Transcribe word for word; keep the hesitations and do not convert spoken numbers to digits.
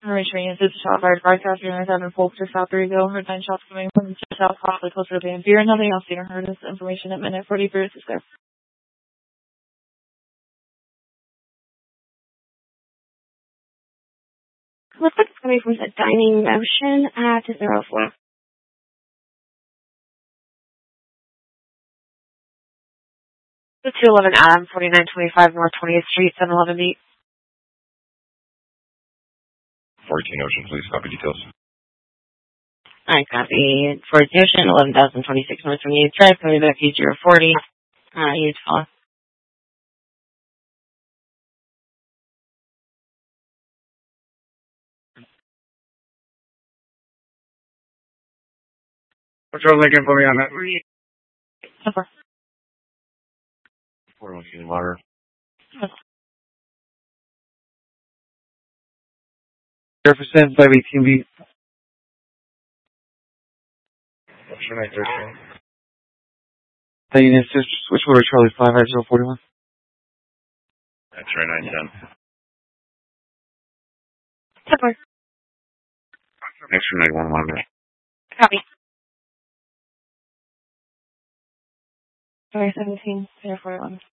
Reach me, this is shot fired broadcast unit seven Folks or South Threeville. Heard nine shots coming from the south, possibly closer to Van Buren. Nothing else seen or heard. This information at minute forty-three is there. Looks like it's coming from the dining motion at zero four. The two eleven Adam, forty-nine twenty-five North twentieth Street, seven eleven B. fourteen Ocean, please copy details. I copy. fourteen Ocean, eleven thousand twenty-six North twenty-eighth Drive, coming back to zero forty. Uh, huge call. What's your Lincoln for me on that? Super. four one Shooting Water. Jefferson, five eighteen B. Ocean nine thirteen. Hey, Unit six, switch order Charlie five at zero forty-one. X-ray nine ten. Super. X-ray nine one one. Copy. Sorry, seventeen, zero forty-one.